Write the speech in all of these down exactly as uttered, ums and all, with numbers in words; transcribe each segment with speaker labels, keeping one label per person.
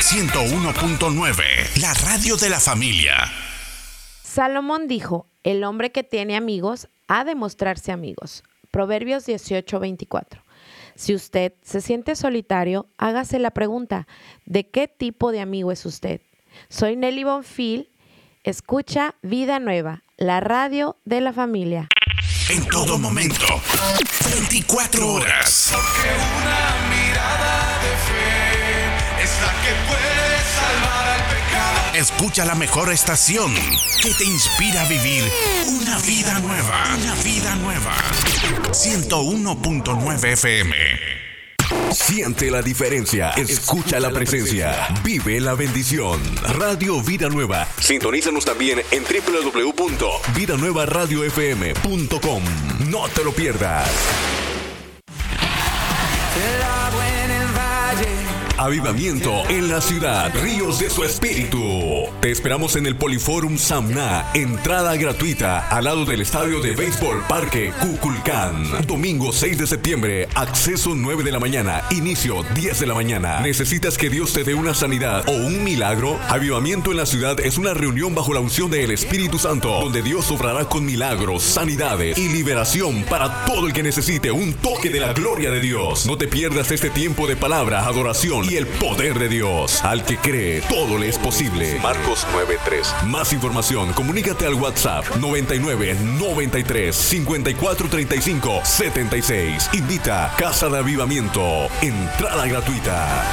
Speaker 1: ciento uno punto nueve, la radio de la familia.
Speaker 2: Salomón dijo, el hombre que tiene amigos ha de mostrarse amigos. Proverbios dieciocho veinticuatro. Si usted se siente solitario, hágase la pregunta, ¿de qué tipo de amigo es usted? Soy Nelly Bonfil, escucha Vida Nueva, la radio de la familia.
Speaker 1: En todo momento, veinticuatro horas.
Speaker 3: Porque una mirada de fe es la que puede salvar al pecado.
Speaker 1: Escucha la mejor estación que te inspira a vivir una vida nueva. Una vida nueva. ciento uno punto nueve F M.
Speaker 4: Siente la diferencia. Escucha la presencia. Vive la bendición. Radio Vida Nueva. Sintonízanos también en doble u doble u doble u punto vida nueva radio f m punto com. No te lo pierdas. Avivamiento en la ciudad, ríos de su espíritu. Te esperamos en el Poliforum Samná, entrada gratuita al lado del estadio de béisbol Parque Cuculcán. Domingo seis de septiembre, acceso nueve de la mañana, inicio diez de la mañana. ¿Necesitas que Dios te dé una sanidad o un milagro? Avivamiento en la ciudad es una reunión bajo la unción del Espíritu Santo, donde Dios obrará con milagros, sanidades y liberación para todo el que necesite un toque de la gloria de Dios. No te pierdas este tiempo de palabra, adoración y el poder de Dios. Al que cree, todo le es posible. Marcos nueve tres. Más información, comunícate al WhatsApp noventa y nueve noventa y tres cincuenta y cuatro treinta y cinco setenta y seis. Invita Casa de Avivamiento. Entrada gratuita.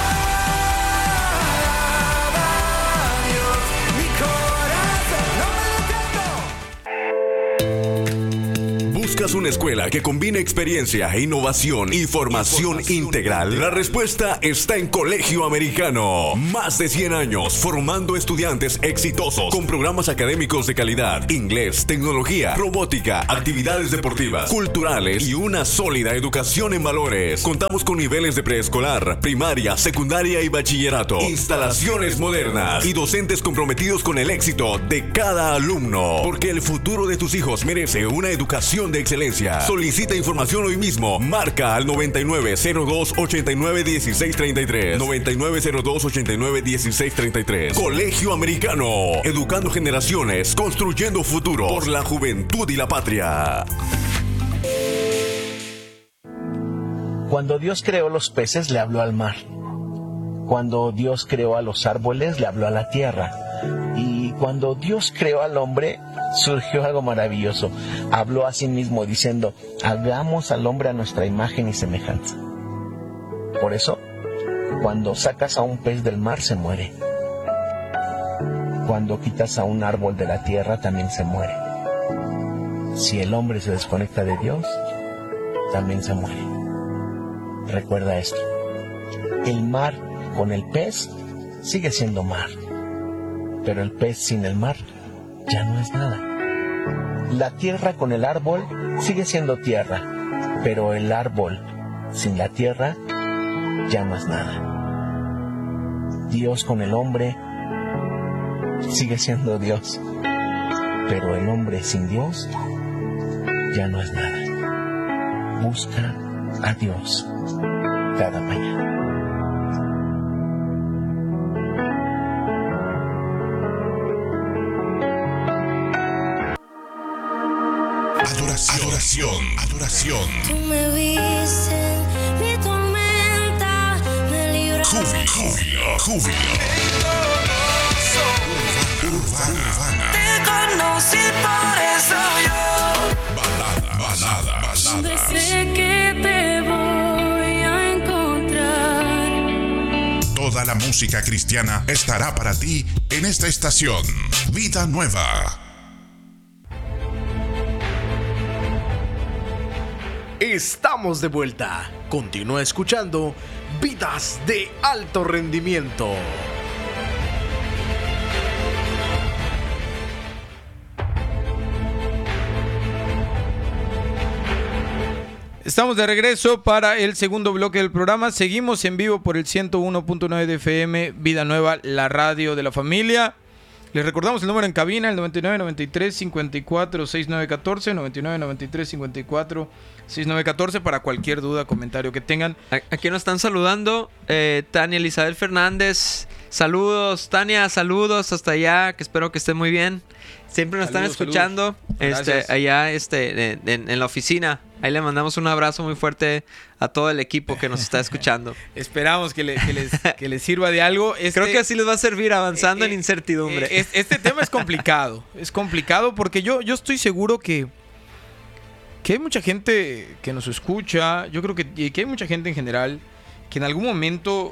Speaker 4: ¿Buscas una escuela que combine experiencia, innovación y formación, formación integral? integral? La respuesta está en Colegio Americano. Más de cien años formando estudiantes exitosos con programas académicos de calidad, inglés, tecnología, robótica, actividades deportivas, culturales y una sólida educación en valores. Contamos con niveles de preescolar, primaria, secundaria y bachillerato, instalaciones modernas y docentes comprometidos con el éxito de cada alumno. Porque el futuro de tus hijos merece una educación de excelencia. Solicita información hoy mismo. Marca al noventa y nueve cero dos ochenta y nueve dieciséis treinta y tres. noventa y nueve cero dos ochenta y nueve dieciséis treinta y tres. Colegio Americano. Educando generaciones, construyendo futuro por la juventud y la patria.
Speaker 5: Cuando Dios creó los peces, le habló al mar. Cuando Dios creó a los árboles, le habló a la tierra. Y cuando Dios creó al hombre, surgió algo maravilloso. Habló a sí mismo diciendo, hagamos al hombre a nuestra imagen y semejanza. Por eso, cuando sacas a un pez del mar, se muere. Cuando quitas a un árbol de la tierra, también se muere. Si el hombre se desconecta de Dios, también se muere. Recuerda esto. El mar con el pez sigue siendo mar. Pero el pez sin el mar ya no es nada. La tierra con el árbol sigue siendo tierra, pero el árbol sin la tierra ya no es nada. Dios con el hombre sigue siendo Dios, pero el hombre sin Dios ya no es nada. Busca a Dios cada mañana.
Speaker 1: Adoración, adoración.
Speaker 6: Tú me viste, mi tormenta me libraste.
Speaker 1: Júbilo, júbilo, júbilo. Urbana, urbana.
Speaker 6: Te conocí, por eso yo.
Speaker 1: Balada, balada, balada.
Speaker 6: Sé que te voy a encontrar.
Speaker 1: Toda la música cristiana estará para ti en esta estación. Vida Nueva.
Speaker 7: Estamos de vuelta. Continúa escuchando Vidas de Alto Rendimiento.
Speaker 8: Estamos de regreso para el segundo bloque del programa. Seguimos en vivo por el ciento uno punto nueve de F M, Vida Nueva, la radio de la familia. Les recordamos el número en cabina, el noventa y nueve noventa y tres cincuenta y cuatro sesenta y nueve catorce, noventa y nueve noventa y tres cincuenta y cuatro sesenta y nueve catorce para cualquier duda, comentario que tengan.
Speaker 9: Aquí nos están saludando eh, Tania Elizabeth Fernández, Saludos, Tania, saludos hasta allá, que espero que estén muy bien. Siempre nos
Speaker 8: Saludos,
Speaker 9: están escuchando este,
Speaker 8: Gracias.
Speaker 9: allá este, en, en- en la oficina. Ahí le mandamos un abrazo muy fuerte a todo el equipo que nos está escuchando.
Speaker 8: Esperamos que, le- que les, que les sirva de algo. Este-
Speaker 9: Creo que así les va a servir avanzando
Speaker 8: Eh,
Speaker 9: en incertidumbre.
Speaker 8: Eh, es- Este tema es complicado. Es complicado porque yo, yo estoy seguro que, que hay mucha gente que nos escucha. Yo creo que, y que hay mucha gente en general que en algún momento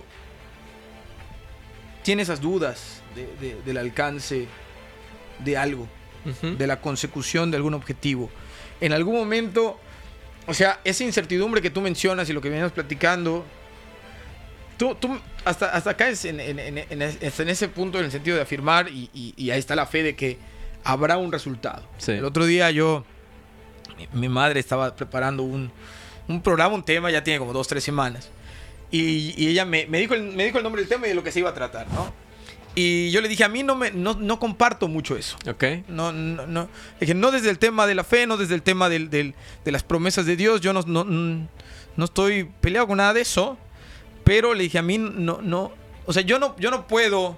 Speaker 8: tiene esas dudas de- de- del alcance de algo,
Speaker 9: Ujú.
Speaker 8: de la consecución de algún objetivo. En algún momento, o sea, esa incertidumbre que tú mencionas y lo que veníamos platicando, tú, tú hasta, hasta caes en, en, en, en, es- en ese punto en el sentido de afirmar y, y- y ahí está la fe de que habrá un resultado.
Speaker 9: Sí.
Speaker 8: El otro día yo, mi, mi madre estaba preparando un, un programa, un tema, ya tiene como dos, tres semanas. Y, y ella me, me, dijo el, me dijo el nombre del tema y de lo que se iba a tratar, ¿no? Y yo le dije, a mí no, me, no, no comparto mucho eso.
Speaker 9: Ok.
Speaker 8: No, no, no. Dije, no desde el tema de la fe, no desde el tema del, del- de las promesas de Dios. Yo no, no, no estoy peleado con nada de eso. Pero le dije, a mí no, no. O sea, yo no, yo no puedo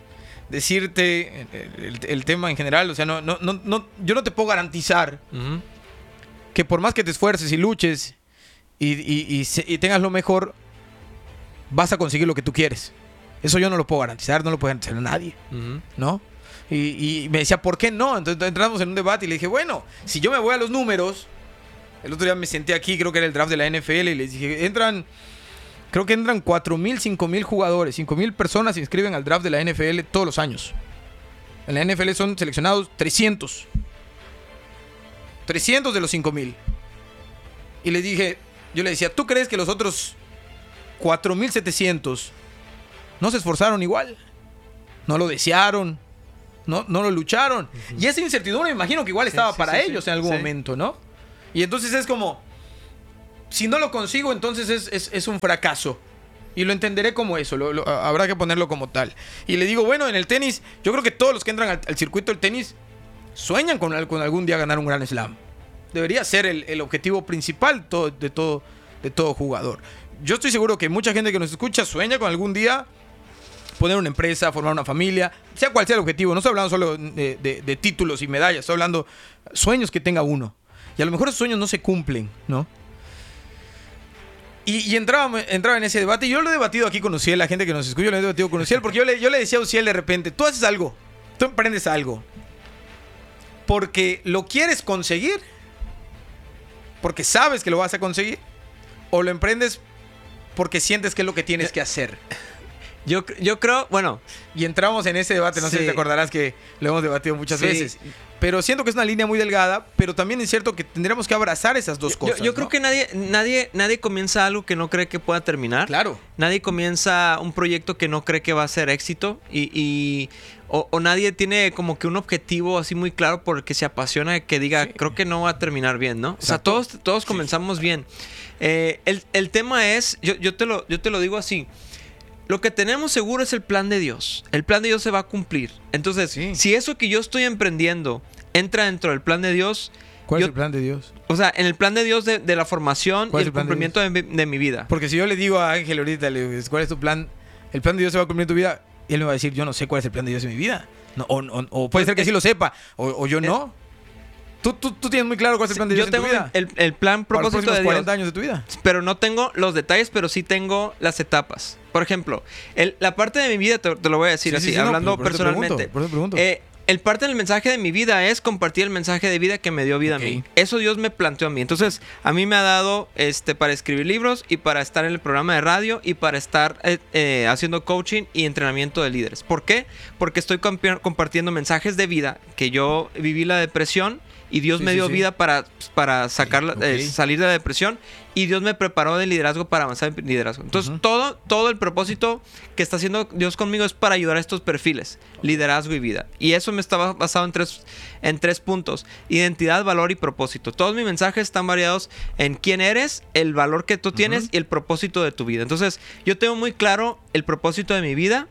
Speaker 8: decirte el, el- el tema en general. O sea, no, no, no, no, yo no te puedo garantizar
Speaker 9: Ujú.
Speaker 8: que por más que te esfuerces y luches y, y- y se- y tengas lo mejor, vas a conseguir lo que tú quieres. Eso yo no lo puedo garantizar, no lo puede garantizar nadie.
Speaker 9: Ujú.
Speaker 8: ¿No? Y, y me decía, ¿por qué no? Entonces entramos en un debate y le dije, bueno, si yo me voy a los números, el otro día me senté aquí, creo que era el draft de la N F L, y les dije, entran, creo que entran cuatro mil, cinco mil jugadores, cinco mil personas se inscriben al draft de la N F L todos los años. En la N F L son seleccionados trescientos. trescientos de los cinco mil. Y le dije, yo le decía, ¿tú crees que los otros cuatro mil setecientos no se esforzaron igual? No lo desearon, no, no lo lucharon. Uh-huh. Y esa incertidumbre me imagino que igual
Speaker 9: Sí,
Speaker 8: estaba
Speaker 9: sí,
Speaker 8: para
Speaker 9: sí,
Speaker 8: ellos
Speaker 9: sí,
Speaker 8: en algún
Speaker 9: sí.
Speaker 8: momento, ¿no? Y entonces es como, si no lo consigo, entonces es, es, es un fracaso. Y lo entenderé como eso, lo, lo, habrá que ponerlo como tal. Y le digo, bueno, en el tenis, yo creo que todos los que entran al, al circuito del tenis sueñan con, con algún día ganar un Grand Slam. Debería ser el, el objetivo principal todo, de, todo, de todo jugador. Yo estoy seguro que mucha gente que nos escucha sueña con algún día poner una empresa, formar una familia, sea cual sea el objetivo. No estoy hablando solo de, de, de títulos y medallas, estoy hablando sueños que tenga uno. Y a lo mejor esos sueños no se cumplen, ¿no? Y, y entraba, entraba en ese debate. Y yo lo he debatido aquí con Uciel, la gente que nos escucha, lo he debatido con Uciel, porque yo le, yo le decía a Uciel de repente, tú haces algo, tú emprendes algo, porque lo quieres conseguir, porque sabes que lo vas a conseguir, o lo emprendes porque sientes que es lo que tienes que hacer.
Speaker 9: Yo, yo creo, bueno.
Speaker 8: Y entramos en ese debate, no
Speaker 9: Sí.
Speaker 8: sé si te acordarás que lo hemos debatido muchas
Speaker 9: Sí.
Speaker 8: veces. Pero siento que es una línea muy delgada, pero también es cierto que tendríamos que abrazar esas dos
Speaker 9: Yo,
Speaker 8: cosas.
Speaker 9: yo creo
Speaker 8: ¿no?
Speaker 9: que nadie, nadie, nadie comienza algo que no cree que pueda terminar.
Speaker 8: Claro.
Speaker 9: Nadie comienza un proyecto que no cree que va a ser éxito. Y, y- o, o nadie tiene como que un objetivo así muy claro por el que se apasiona que diga,
Speaker 8: Sí.
Speaker 9: creo que no va a terminar bien, ¿no? O sea,
Speaker 8: Exacto.
Speaker 9: todos, todos comenzamos bien. Eh, el, el tema es, yo, yo, te lo, yo te lo digo así. Lo que tenemos seguro es el plan de Dios. El plan de Dios se va a cumplir. Entonces,
Speaker 8: Sí.
Speaker 9: si eso que yo estoy emprendiendo entra dentro del plan de Dios,
Speaker 8: ¿Cuál
Speaker 9: yo-
Speaker 8: es el plan de Dios?
Speaker 9: o sea, en el plan de Dios de, de la formación y
Speaker 8: ¿Cuál es
Speaker 9: el
Speaker 8: el plan de
Speaker 9: cumplimiento de, mi- de mi vida.
Speaker 8: Porque si yo le digo a Ángel ahorita, le digo, ¿cuál es tu plan? El plan de Dios se va a cumplir en tu vida. Y él me va a decir, yo no sé cuál es el plan de Dios en mi vida. No, o, o- o puede ser que sí lo sepa, o, o yo no. ¿Tú, tú, tú tienes muy claro cuál es el plan de Dios
Speaker 9: Yo tengo
Speaker 8: en tu vida.
Speaker 9: el, el plan
Speaker 8: Para los
Speaker 9: propósito
Speaker 8: próximos
Speaker 9: de
Speaker 8: cuarenta
Speaker 9: Dios,
Speaker 8: años de tu vida.
Speaker 9: pero no tengo los detalles, pero sí tengo las etapas. Por ejemplo, el- la parte de mi vida, te, te lo voy a decir
Speaker 8: Sí,
Speaker 9: así,
Speaker 8: sí, sí, no,
Speaker 9: hablando
Speaker 8: por eso te pregunto,
Speaker 9: personalmente.
Speaker 8: por eso te pregunto.
Speaker 9: Eh, el parte del mensaje de mi vida es compartir el mensaje de vida que me dio vida
Speaker 8: Ok.
Speaker 9: a mí. Eso Dios me planteó a mí. Entonces, a mí me ha dado este para escribir libros y para estar en el programa de radio y para estar eh, eh, haciendo coaching y entrenamiento de líderes. ¿Por qué? Porque estoy compi- compartiendo mensajes de vida, que yo viví la depresión y Dios
Speaker 8: Sí,
Speaker 9: me
Speaker 8: sí,
Speaker 9: dio
Speaker 8: sí.
Speaker 9: vida para, para sacarla,
Speaker 8: ok.
Speaker 9: eh, salir de la depresión, y Dios me preparó de liderazgo para avanzar en liderazgo. Entonces,
Speaker 8: Ujú.
Speaker 9: todo, todo el propósito que está haciendo Dios conmigo es para ayudar a estos perfiles, liderazgo y vida. Y eso me estaba basado en tres, en tres puntos: identidad, valor y propósito. Todos mis mensajes están variados en quién eres, el valor que tú tienes y el propósito de tu vida. Entonces, yo tengo muy claro el propósito de mi vida.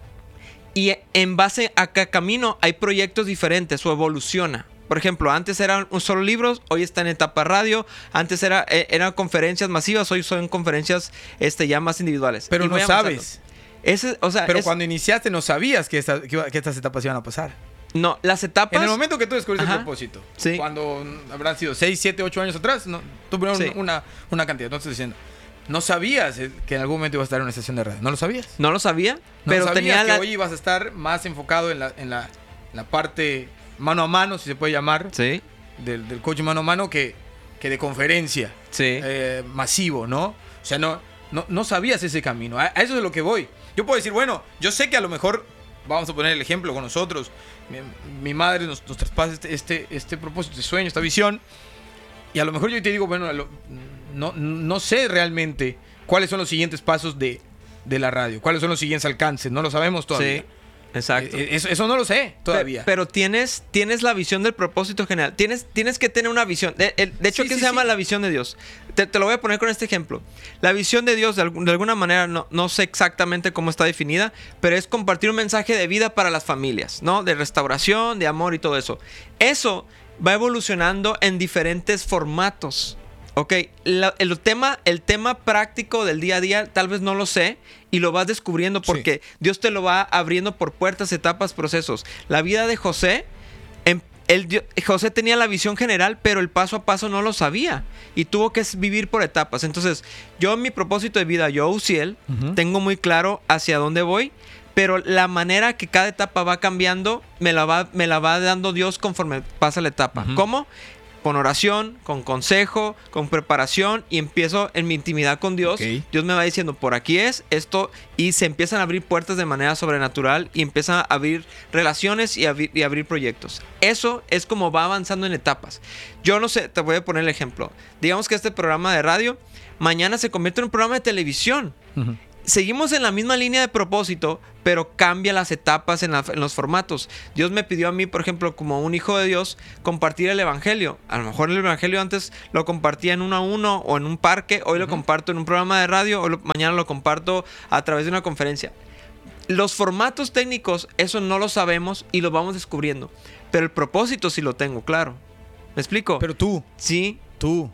Speaker 9: Y en base a cada camino hay proyectos diferentes o evoluciona. Por ejemplo, antes eran un solo libros, hoy está en etapa radio. Antes era, eh, eran conferencias masivas, hoy son conferencias este, ya más individuales.
Speaker 8: Pero
Speaker 9: Y
Speaker 8: no
Speaker 9: voy avanzando.
Speaker 8: sabes.
Speaker 9: Ese, o sea,
Speaker 8: Pero
Speaker 9: es-
Speaker 8: cuando iniciaste no sabías que, esta- que iba- que estas etapas iban a pasar.
Speaker 9: no, las etapas...
Speaker 8: En el momento que tú descubriste
Speaker 9: Ajá.
Speaker 8: el propósito,
Speaker 9: Sí.
Speaker 8: cuando habrán sido seis, siete, ocho años atrás, no, tú ponías
Speaker 9: Sí.
Speaker 8: una, una cantidad. No estoy diciendo. No sabías eh, que en algún momento ibas a estar en una estación de radio. No lo sabías.
Speaker 9: No lo sabía,
Speaker 8: No
Speaker 9: pero
Speaker 8: sabías
Speaker 9: tenía
Speaker 8: que
Speaker 9: la...
Speaker 8: hoy ibas a estar más enfocado en la, en la, en la parte mano a mano, si se puede llamar,
Speaker 9: Sí,
Speaker 8: del, del coaching mano a mano que, que de conferencia
Speaker 9: sí.
Speaker 8: eh, masivo, ¿no? O sea, no, no, no sabías ese camino. A, a eso es lo que voy. Yo puedo decir, bueno, yo sé que a lo mejor, vamos a poner el ejemplo con nosotros, mi, mi madre nos, nos traspasa este, este, este propósito, este sueño, esta visión, y a lo mejor yo te digo, bueno, a lo- no, no sé realmente cuáles son los siguientes pasos de, de la radio, cuáles son los siguientes alcances, no lo sabemos todavía.
Speaker 9: Sí, exacto.
Speaker 8: Eh, Eso, eso no lo sé todavía.
Speaker 9: Pe- Pero tienes, tienes la visión del propósito general. Tienes, tienes que tener una visión. De, el- de hecho,
Speaker 8: Sí,
Speaker 9: ¿qué
Speaker 8: sí,
Speaker 9: se llama
Speaker 8: sí.
Speaker 9: la visión de Dios? Te, te lo voy a poner con este ejemplo. La visión de Dios, de, algún- de alguna manera, no, no sé exactamente cómo está definida, pero es compartir un mensaje de vida para las familias, ¿no? De restauración, de amor y todo eso. Eso va evolucionando en diferentes formatos. Ok, la- el, tema, el tema práctico del día a día tal vez no lo sé y lo vas descubriendo porque Dios te lo va abriendo por puertas, etapas, procesos. La vida de José, em- el dio- José tenía la visión general, pero el paso a paso no lo sabía y tuvo que s- vivir por etapas. Entonces, yo en mi propósito de vida, yo, Uziel,
Speaker 8: Ujú.
Speaker 9: tengo muy claro hacia dónde voy, pero la manera que cada etapa va cambiando me la va, me la va dando Dios conforme pasa la etapa.
Speaker 8: Ujú.
Speaker 9: ¿Cómo? Con oración, con consejo, con preparación y empiezo en mi intimidad con Dios.
Speaker 8: Ok.
Speaker 9: Dios me va diciendo, por aquí es esto y se empiezan a abrir puertas de manera sobrenatural y empiezan a abrir relaciones y, abrir- y abrir proyectos. Eso es como va avanzando en etapas. Yo no sé, te voy a poner el ejemplo. Digamos que este programa de radio mañana se convierte en un programa de televisión.
Speaker 8: Ujú.
Speaker 9: Seguimos en la misma línea de propósito, pero cambia las etapas en, la- en los formatos. Dios me pidió a mí, por ejemplo, como un hijo de Dios, compartir el evangelio. A lo mejor el evangelio antes lo compartía en uno a uno o en un parque. Hoy lo comparto en un programa de radio. O lo- mañana lo comparto a través de una conferencia. Los formatos técnicos, eso no lo sabemos y lo vamos descubriendo. Pero el propósito sí lo tengo, claro. ¿Me explico?
Speaker 8: Pero tú,
Speaker 9: sí.
Speaker 8: tú.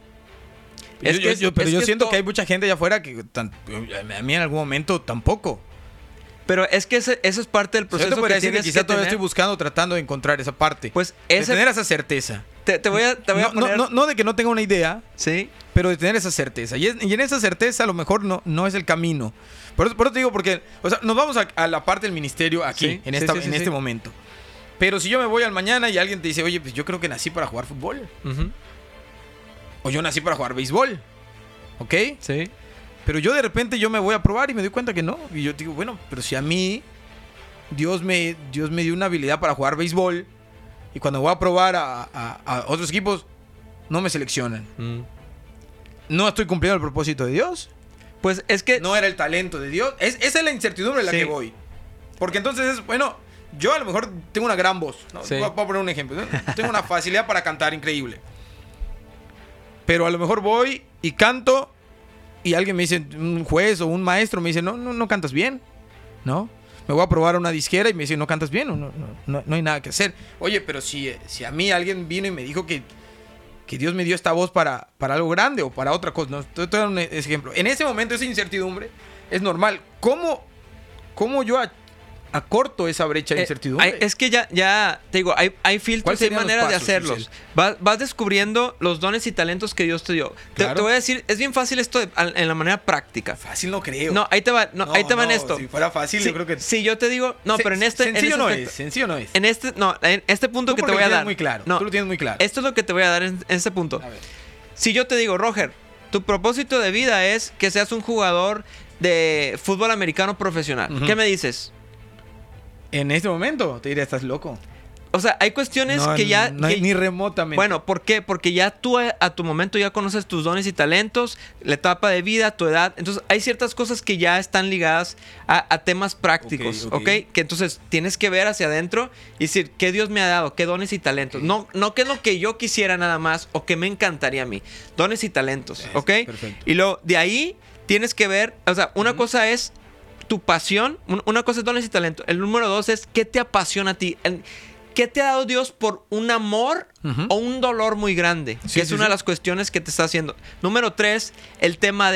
Speaker 9: Es
Speaker 8: Yo-
Speaker 9: que
Speaker 8: yo-
Speaker 9: es-
Speaker 8: yo- pero
Speaker 9: es
Speaker 8: yo
Speaker 9: que
Speaker 8: siento
Speaker 9: to-
Speaker 8: que hay mucha gente allá afuera que tan- a mí en algún momento tampoco.
Speaker 9: Pero es que ese- eso es parte del
Speaker 8: O sea,
Speaker 9: proceso
Speaker 8: yo te podría
Speaker 9: que
Speaker 8: decir que
Speaker 9: tienes
Speaker 8: quizá
Speaker 9: que
Speaker 8: todavía
Speaker 9: tener.
Speaker 8: estoy buscando, tratando de encontrar esa parte.
Speaker 9: Pues
Speaker 8: de
Speaker 9: ese-
Speaker 8: tener esa certeza.
Speaker 9: Te, te voy a, te voy a
Speaker 8: No, no-
Speaker 9: poner...
Speaker 8: no- no de que no tenga una idea,
Speaker 9: Sí.
Speaker 8: pero de tener esa certeza. Y, es- y en esa certeza a lo mejor no, no es el camino. Por eso, por eso te digo, porque o sea, nos vamos a, a la parte del ministerio aquí,
Speaker 9: Sí,
Speaker 8: en,
Speaker 9: sí,
Speaker 8: esta,
Speaker 9: sí, sí,
Speaker 8: en
Speaker 9: sí.
Speaker 8: este momento. Pero si yo me voy al mañana y alguien te dice, oye, pues yo creo que nací para jugar fútbol.
Speaker 9: Ujú.
Speaker 8: O yo nací para jugar béisbol. ¿Ok?
Speaker 9: Sí.
Speaker 8: Pero yo de repente yo me voy a probar y me doy cuenta que no. Y yo digo, bueno, pero si a mí Dios me, Dios me dio una habilidad para jugar béisbol y cuando voy a probar a, a- a otros equipos no me seleccionan.
Speaker 9: Mm.
Speaker 8: No estoy cumpliendo el propósito de Dios.
Speaker 9: Pues es que...
Speaker 8: No era el talento de Dios. Es, esa es la incertidumbre en la
Speaker 9: Sí.
Speaker 8: que voy. Porque entonces es, bueno, yo a lo mejor tengo una gran voz. ¿no?
Speaker 9: Sí.
Speaker 8: Voy, a, voy a poner un ejemplo. ¿no? Tengo una facilidad para cantar increíble. Pero a lo mejor voy y canto y alguien me dice, un juez o un maestro me dice, no, no, no cantas bien. ¿No? Me voy a probar a una disquera y me dice, no cantas bien, no, no, no, no hay nada que hacer. Oye, pero si, si a mí alguien vino y me dijo que, que Dios me dio esta voz para, para algo grande o para otra cosa, ¿no? Te te voy a dar un ejemplo. En ese momento esa incertidumbre es normal. ¿Cómo, cómo yo a- acorto esa brecha de
Speaker 9: eh,
Speaker 8: incertidumbre?
Speaker 9: hay- es que ya, ya, te digo, hay, hay
Speaker 8: ¿Cuáles
Speaker 9: filtros y hay
Speaker 8: serían los
Speaker 9: maneras de
Speaker 8: pasos,
Speaker 9: hacerlos.
Speaker 8: Uziel?
Speaker 9: Vas, vas descubriendo los dones y talentos que Dios te dio. Te-
Speaker 8: Claro.
Speaker 9: Te, voy a decir, es bien fácil esto de- al- en la manera práctica.
Speaker 8: Fácil no creo.
Speaker 9: No, ahí te va, no,
Speaker 8: No,
Speaker 9: ahí te va en
Speaker 8: no,
Speaker 9: esto.
Speaker 8: si fuera fácil,
Speaker 9: Sí,
Speaker 8: yo creo que-
Speaker 9: Si yo te digo, no,
Speaker 8: Se-
Speaker 9: pero en este... en
Speaker 8: Sencillo
Speaker 9: ese
Speaker 8: no
Speaker 9: aspecto-
Speaker 8: es, sencillo no es.
Speaker 9: En este, no, en este punto
Speaker 8: Tú
Speaker 9: que te
Speaker 8: porque
Speaker 9: voy
Speaker 8: lo
Speaker 9: a
Speaker 8: tienes
Speaker 9: dar.
Speaker 8: muy claro,
Speaker 9: No,
Speaker 8: tú lo tienes muy claro.
Speaker 9: Esto es lo que te voy a dar en, en este punto.
Speaker 8: A ver.
Speaker 9: Si yo te digo, Roger, tu propósito de vida es que seas un jugador de fútbol americano profesional.
Speaker 8: Ujú.
Speaker 9: ¿Qué me dices?
Speaker 8: En este momento te diría, estás loco.
Speaker 9: O sea, hay cuestiones
Speaker 8: No,
Speaker 9: que ya...
Speaker 8: no,
Speaker 9: que-
Speaker 8: ni remotamente.
Speaker 9: Bueno, ¿por qué? Porque ya tú a, a tu momento ya conoces tus dones y talentos, la etapa de vida, tu edad. Entonces, hay ciertas cosas que ya están ligadas a, a temas prácticos,
Speaker 8: Ok,
Speaker 9: ¿ok?
Speaker 8: ok.
Speaker 9: Que entonces tienes que ver hacia adentro y decir, ¿qué Dios me ha dado? ¿Qué dones y talentos?
Speaker 8: Ok.
Speaker 9: No, no qué es lo que yo quisiera nada más o que me encantaría a mí. Dones y talentos,
Speaker 8: Eso,
Speaker 9: ¿ok?
Speaker 8: perfecto.
Speaker 9: Y luego, de ahí tienes que ver, o sea, una cosa es tu pasión, un- una cosa es dones y talento. El número dos es qué te apasiona a ti. En- ¿Qué te ha dado Dios por un amor
Speaker 8: Ujú.
Speaker 9: o un dolor muy grande?
Speaker 8: Sí,
Speaker 9: que es
Speaker 8: sí,
Speaker 9: una
Speaker 8: sí.
Speaker 9: de las cuestiones que te está haciendo. Número tres, el tema de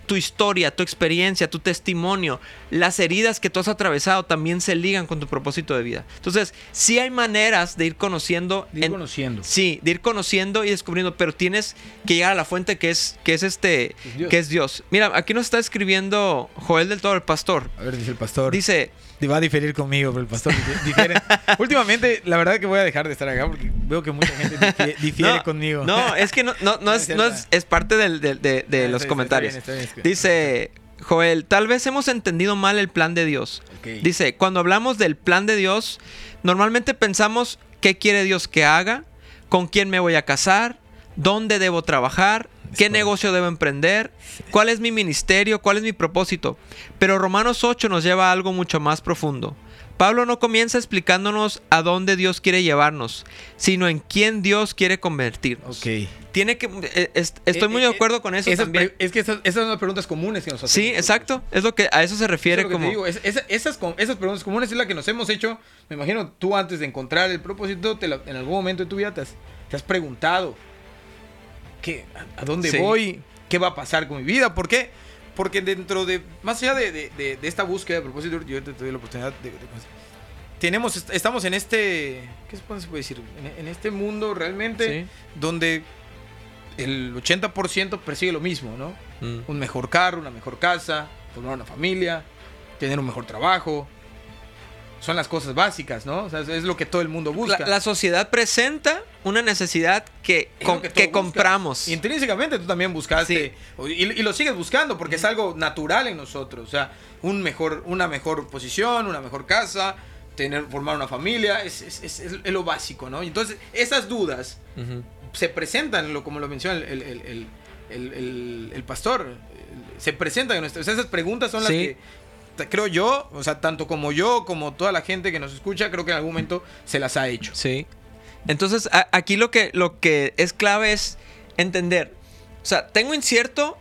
Speaker 9: tu historia, tu experiencia, tu testimonio, las heridas que tú has atravesado también se ligan con tu propósito de vida. Entonces, sí hay maneras de ir conociendo.
Speaker 8: De ir
Speaker 9: en-
Speaker 8: conociendo.
Speaker 9: Sí, de ir conociendo y descubriendo, pero tienes que llegar a la fuente que es, que es este,
Speaker 8: Es Dios.
Speaker 9: que es Dios. Mira, aquí nos está escribiendo Joel del Toro, el pastor.
Speaker 8: A ver, dice el pastor.
Speaker 9: Dice,
Speaker 8: Va a diferir conmigo, pero el pastor dif- difiere. Últimamente, la verdad que voy a dejar de estar acá porque veo que mucha gente difie- difiere
Speaker 9: no,
Speaker 8: conmigo.
Speaker 9: No, es que no, no, no, es, no es, es parte del- del- de, de
Speaker 8: Ah,
Speaker 9: los
Speaker 8: está bien,
Speaker 9: comentarios.
Speaker 8: está bien, está bien.
Speaker 9: Dice Joel, tal vez hemos entendido mal el plan de Dios.
Speaker 8: Ok.
Speaker 9: Dice, cuando hablamos del plan de Dios, normalmente pensamos qué quiere Dios que haga, con quién me voy a casar, dónde debo trabajar, qué negocio debo emprender, cuál es mi ministerio, cuál es mi propósito. Pero Romanos ocho nos lleva a algo mucho más profundo. Pablo no comienza explicándonos a dónde Dios quiere llevarnos, sino en quién Dios quiere convertirnos.
Speaker 8: Ok.
Speaker 9: Tiene que, eh, est- estoy muy de acuerdo con eso
Speaker 8: Esas
Speaker 9: también.
Speaker 8: pre- es que esas, esas son las preguntas comunes que nos hacemos.
Speaker 9: Sí,
Speaker 8: nosotros.
Speaker 9: exacto. Es lo que a eso se refiere
Speaker 8: Eso es lo que
Speaker 9: como.
Speaker 8: te digo, es- esa- esas, com- esas preguntas comunes es la que nos hemos hecho. Me imagino tú antes de encontrar el propósito, te la- en algún momento de tu vida te has, te has preguntado ¿qué, a, a dónde
Speaker 9: Sí.
Speaker 8: voy? ¿Qué va a pasar con mi vida? ¿Por qué? Porque dentro de, más allá de, de- de- de esta búsqueda de propósito, yo te, te doy la oportunidad de, de- tenemos, est- estamos en este, ¿qué se puede se puede decir? En, en este mundo realmente
Speaker 9: Sí.
Speaker 8: donde el ochenta por ciento persigue lo mismo, ¿no?
Speaker 9: Mm.
Speaker 8: Un mejor carro, una mejor casa, formar una familia, tener un mejor trabajo. Son las cosas básicas, ¿no? O sea, es, es lo que todo el mundo busca.
Speaker 9: La, la sociedad presenta una necesidad que,
Speaker 8: Es
Speaker 9: com-
Speaker 8: lo que
Speaker 9: que,
Speaker 8: tú buscas.
Speaker 9: compramos.
Speaker 8: Y intrínsecamente tú también buscaste. Y, y lo sigues buscando porque es algo natural en nosotros. O sea, un mejor, una mejor posición, una mejor casa, tener, formar una familia, es, es, es- es lo básico, ¿no? Y entonces, esas dudas
Speaker 9: Ujú.
Speaker 8: se presentan, lo, como lo menciona el, el, el, el, el- el- el pastor, el- se presentan en nuestras. Esas preguntas son las
Speaker 9: Sí.
Speaker 8: que, t- creo yo, o sea, tanto como yo, como toda la gente que nos escucha, creo que en algún momento se las ha hecho.
Speaker 9: Sí. Entonces, a- aquí lo que, lo que es clave es entender. O sea, tengo incierto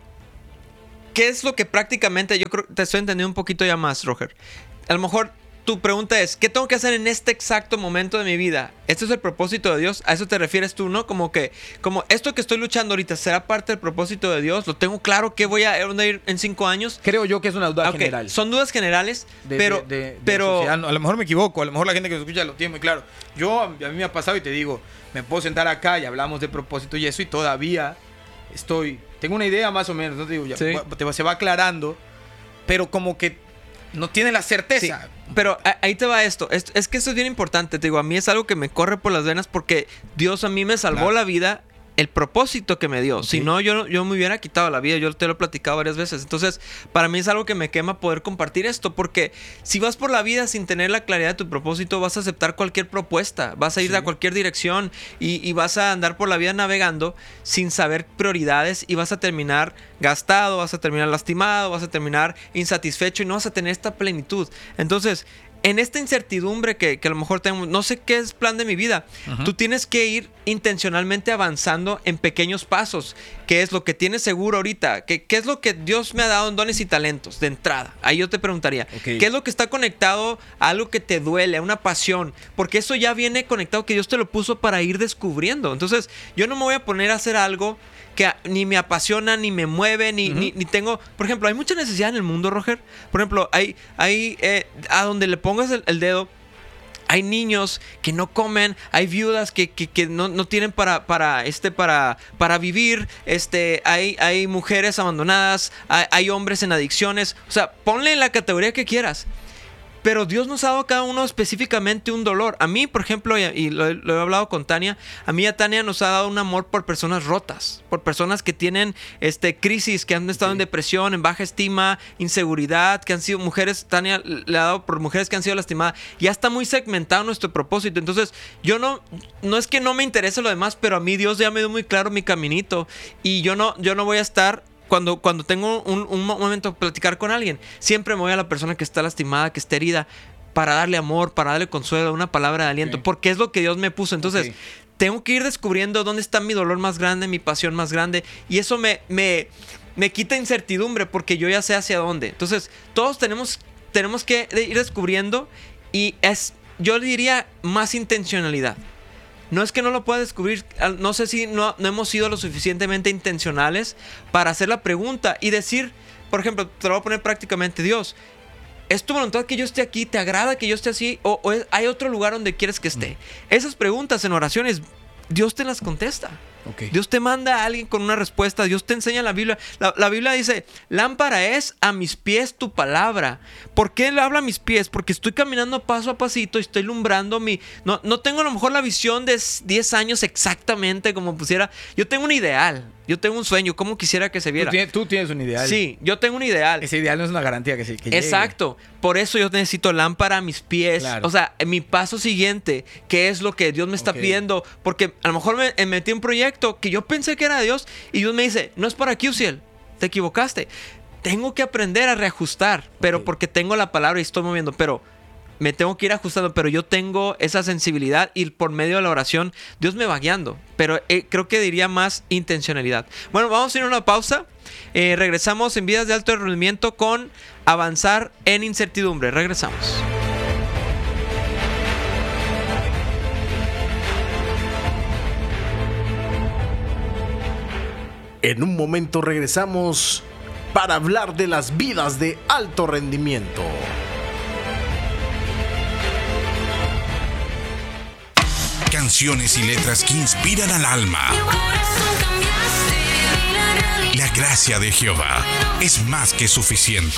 Speaker 9: qué es lo que prácticamente yo creo te estoy entendiendo un poquito ya más, Roger. A lo mejor tu pregunta es, ¿qué tengo que hacer en este exacto momento de mi vida? ¿Esto es el propósito de Dios? ¿A eso te refieres tú, no? Como que, como esto que estoy luchando ahorita, ¿será parte del propósito de Dios? ¿Lo tengo claro que voy a, a dónde ir en cinco años?
Speaker 8: Creo yo que es una duda
Speaker 9: Ah, ok,
Speaker 8: general.
Speaker 9: son dudas generales,
Speaker 8: de-
Speaker 9: pero,
Speaker 8: de- de- de
Speaker 9: pero
Speaker 8: sociedad. No, a lo mejor me equivoco, a lo mejor la gente que nos escucha lo tiene muy claro. Yo, a mí me ha pasado y te digo, me puedo sentar acá y hablamos de propósito y eso y todavía estoy, tengo una idea más o menos, no te digo, ya,
Speaker 9: Sí.
Speaker 8: va- te va- se va aclarando, pero como que no tiene la certeza.
Speaker 9: Sí, pero a- ahí te va esto. Es, es que esto es bien importante. Te digo, a mí es algo que me corre por las venas porque Dios a mí me salvó
Speaker 8: Claro.
Speaker 9: la vida, el propósito que me dio. Si
Speaker 8: Ok.
Speaker 9: no, yo, no- yo me hubiera quitado la vida. Yo te lo he platicado varias veces. Entonces, para mí es algo que me quema poder compartir esto porque si vas por la vida sin tener la claridad de tu propósito, vas a aceptar cualquier propuesta. Vas a ir
Speaker 8: Sí.
Speaker 9: a cualquier dirección y, y vas a andar por la vida navegando sin saber prioridades y vas a terminar gastado, vas a terminar lastimado, vas a terminar insatisfecho y no vas a tener esta plenitud. Entonces, en esta incertidumbre que, que a lo mejor tenemos, no sé qué es plan de mi vida, tú tienes que ir intencionalmente avanzando en pequeños pasos. ¿Qué es lo que tienes seguro ahorita? ¿Qué, qué es lo que Dios me ha dado en dones y talentos de entrada? Ahí yo te preguntaría,
Speaker 8: Ok.
Speaker 9: ¿qué es lo que está conectado a algo que te duele, a una pasión? Porque eso ya viene conectado, que Dios te lo puso para ir descubriendo. Entonces, yo no me voy a poner a hacer algo que a- ni me apasiona, ni me mueve, ni, ni, ni tengo... Por ejemplo, hay mucha necesidad en el mundo, Roger. Por ejemplo, hay, hay eh, a donde le pongas el, el dedo, hay niños que no comen, hay viudas que, que, que no, no tienen para, para, este, para, para vivir, este, hay, hay mujeres abandonadas, hay, hay hombres en adicciones. O sea, ponle en la categoría que quieras. Pero Dios nos ha dado a cada uno específicamente un dolor. A mí, por ejemplo, y, y lo, lo he hablado con Tania, a mí y a Tania nos ha dado un amor por personas rotas, por personas que tienen este, crisis, que han estado en depresión, en baja estima, inseguridad, que han sido mujeres, Tania le ha dado por mujeres que han sido lastimadas. Ya está muy segmentado nuestro propósito. Entonces, yo no, no es que no me interese lo demás, pero a mí Dios ya me dio muy claro mi caminito. Y yo no, yo no voy a estar... Cuando, cuando tengo un, un momento de platicar con alguien, siempre me voy a la persona que está lastimada, que está herida, para darle amor, para darle consuelo, una palabra de aliento,
Speaker 8: Ok.
Speaker 9: porque es lo que Dios me puso. Entonces,
Speaker 8: Ok.
Speaker 9: tengo que ir descubriendo dónde está mi dolor más grande, mi pasión más grande, y eso me, me, me quita incertidumbre, porque yo ya sé hacia dónde. Entonces, todos tenemos, tenemos que ir descubriendo, y es, yo diría, más intencionalidad. No es que no lo pueda descubrir, al- no sé si no, no hemos sido lo suficientemente intencionales para hacer la pregunta y decir, por ejemplo, te lo voy a poner prácticamente, Dios, ¿es tu voluntad que yo esté aquí? ¿Te agrada que yo esté así? ¿O, o es- hay otro lugar donde quieres que esté? Esas preguntas en oraciones, Dios te las contesta.
Speaker 8: Ok.
Speaker 9: Dios te manda a alguien con una respuesta. Dios te enseña la Biblia. La, la Biblia dice, lámpara es a mis pies tu palabra. ¿Por qué le habla a mis pies? Porque estoy caminando paso a pasito y estoy lumbrando mi... No, no tengo a lo mejor la visión de diez años exactamente como pusiera. Yo tengo un ideal. Yo tengo un sueño. ¿Cómo quisiera que se
Speaker 8: Tú
Speaker 9: viera?
Speaker 8: tienes, tú tienes un ideal.
Speaker 9: Sí, yo tengo un ideal.
Speaker 8: Ese ideal no es una garantía que, se, que llegue.
Speaker 9: Exacto. Por eso yo necesito lámpara a mis pies.
Speaker 8: Claro.
Speaker 9: O sea, en mi paso siguiente, ¿qué es lo que Dios me está
Speaker 8: Ok.
Speaker 9: pidiendo? Porque a lo mejor me, me metí en un proyecto que yo pensé que era de Dios y Dios me dice, no es para aquí, Uziel, te equivocaste. Tengo que aprender a reajustar, pero
Speaker 8: Ok.
Speaker 9: porque tengo la palabra y estoy moviendo, pero me tengo que ir ajustando, pero yo tengo esa sensibilidad y por medio de la oración Dios me va guiando, pero eh, creo que diría más intencionalidad. Bueno, vamos a ir a una pausa. Eh, regresamos en Vidas de Alto Rendimiento con Avanzar en Incertidumbre. Regresamos.
Speaker 7: En un momento regresamos para hablar de las vidas de alto rendimiento.
Speaker 1: Canciones y letras que inspiran al alma. La gracia de Jehová es más que suficiente.